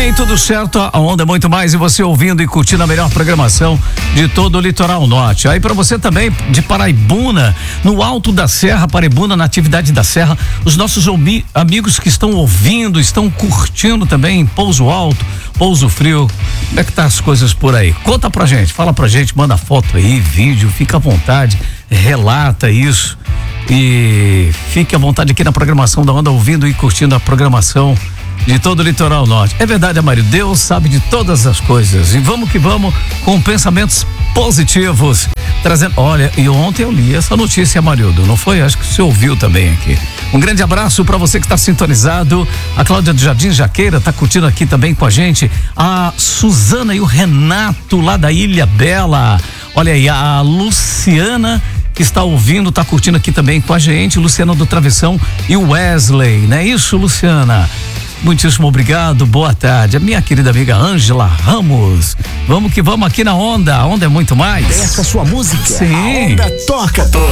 bem, tudo certo, a onda é muito mais e você ouvindo e curtindo a melhor programação de todo o litoral norte. Aí para você também de Paraibuna, no alto da Serra, Paraibuna, na atividade da Serra, os nossos amigos que estão ouvindo, estão curtindo também Pouso Alto, Pouso Frio. Como é que tá as coisas por aí? Conta pra gente, fala pra gente, manda foto aí, vídeo, fica à vontade, relata isso e fique à vontade aqui na programação da onda, ouvindo e curtindo a programação de todo o litoral norte. É verdade, Amário, Deus sabe de todas as coisas e vamos que vamos com pensamentos positivos, trazendo, olha, e ontem eu li essa notícia, Amarildo, não foi? Acho que você ouviu também aqui. Um grande abraço para você que está sintonizado. A Cláudia do Jardim Jaqueira está curtindo aqui também com a gente. A Suzana e o Renato lá da Ilha Bela. Olha aí, a Luciana que está ouvindo, está curtindo aqui também com a gente. Luciana do Travessão e o Wesley, não é isso, Luciana? Muitíssimo obrigado, boa tarde. A minha querida amiga Ângela Ramos. Vamos que vamos aqui na onda. A onda é muito mais. Peça sua música. Sim. A onda toca.